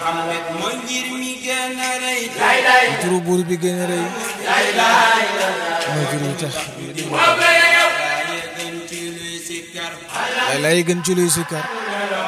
Muhammad mooy ngir mi gën a rëy turu buur bi gën a rëy mooy turu tax lay gën ci luy sikkar